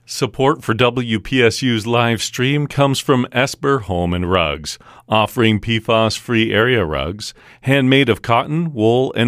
Support for WPSU's live stream comes from Esper Home and Rugs, offering PFAS-free area rugs, handmade of cotton, wool, and